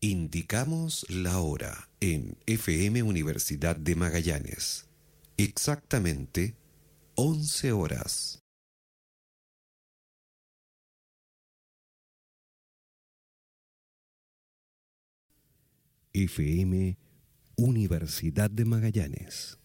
Indicamos la hora en FM Universidad de Magallanes. Exactamente 11 horas. FM Universidad de Magallanes.